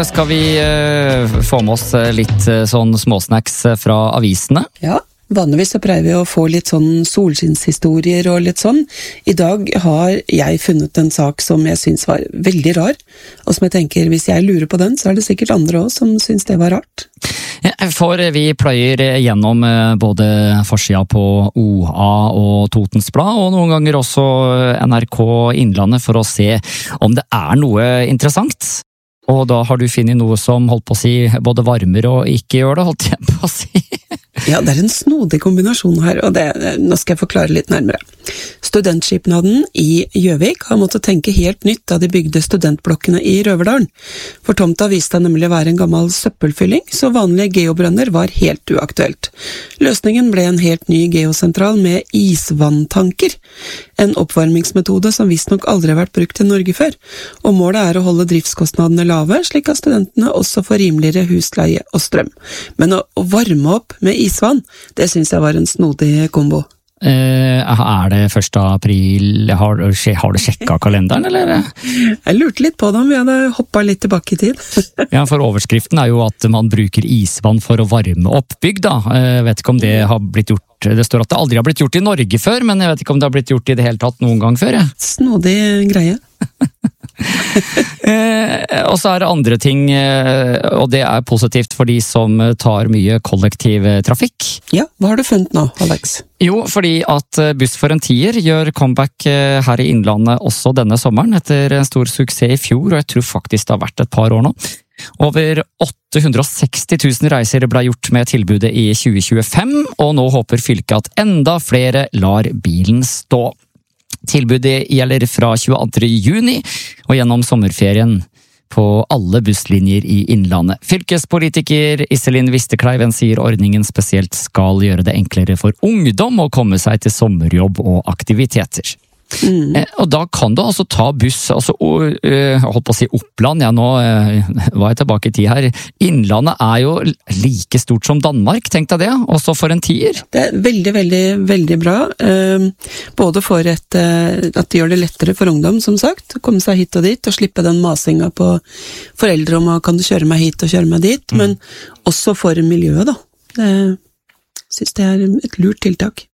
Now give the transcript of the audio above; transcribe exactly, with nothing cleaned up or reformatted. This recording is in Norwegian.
skal vi uh, få med oss litt uh, sånn småsnacks fra avisene. Ja, vanligvis så pleier vi å få litt sånn solskinnshistorier og litt sånn. I dag har jeg funnet en sak som jeg synes var veldig rar, og som jeg tenker, hvis jeg lurer på den, så er det sikkert andre også som synes det var rart. Ja, for vi pløyer gjennom både forsida på O A og Totens Blad, og noen ganger også N R K Innlandet for å se om det er noe interessant. Og da har du funnet noe som holdt på å si både varmer og ikke gjør det, holdt jeg på å si. Ja, det er en snodig kombinasjon her, og det, nå skal jeg forklare litt nærmere. Studentskipnaden i Gjøvik har måttet tenke helt nytt da de bygde studentblokkene i Røverdalen. For tomta viste nemlig å være en gammel søppelfylling, så vanlige geobrønner var helt uaktuelt. Løsningen ble en helt ny geosentral med isvanntanker. En oppvarmingsmetode som visstnok aldri har vært brukt i Norge før, og målet er å holde driftskostnadene lave, slik at studentene også får rimeligere husleie og strøm. Men å, å varme opp med isvann, det synes jeg var en snodig kombo. Eh, er det første april? Har, har du sjekket kalenderen, eller? Jeg lurte litt på det om vi hadde hoppet litt tilbake i tid. Ja, for overskriften er jo at man bruker isvann for å varme opp bygg, da. Jeg vet ikke om det har blitt gjort. Det står at det aldri har blitt gjort i Norge før, men jeg vet ikke om det har blitt gjort i det hele tatt noen gang før. Ja. Snodig greie. eh, og så er det andre ting, og det er positivt for de som tar mye kollektivtrafikk. Ja, hva har du funnet nå, Alex? Jo, fordi at Buss for en tier gjør comeback her i Innlandet også denne sommeren, etter en stor suksess i fjor, og jeg tror faktisk det har vært et par år nå. Over åtte hundre og seksti tusen reiser ble gjort med tilbudet i tjue tjuefem, og nå håper fylket at enda flere lar bilen stå. Tilbudet gjelder fra tjueandre juni og gjennom sommerferien på alle busslinjer i Innlandet. Fylkespolitiker Iselin Vistekleiven sier ordningen spesielt skal gjøre det enklere for ungdom å komme seg til sommerjobb og aktiviteter. Mm. Eh, og da kan du altså ta buss, altså, og, uh, holdt på å si Oppland, ja nå uh, var jeg tilbake i tid her. Innlandet er jo like stort som Danmark, tenkte jeg det, også for en tier. Det er veldig, veldig, veldig bra, uh, både for et, uh, at det gjør det lettere for ungdom, som sagt, å komme seg hit og dit, og slippe den masinga på foreldre om kan du kjøre meg hit og kjøre meg dit, mm. men også for miljøet da. Jeg synes det er et lurt tiltak.